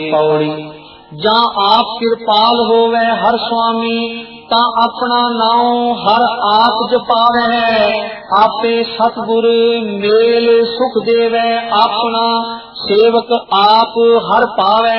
पौड़ी जा आप कृपाल होवे हर स्वामी ता अपना नाम हर आप जपावे आपे सतगुर मेल सुख देवे अपना सेवक आप हर पावे।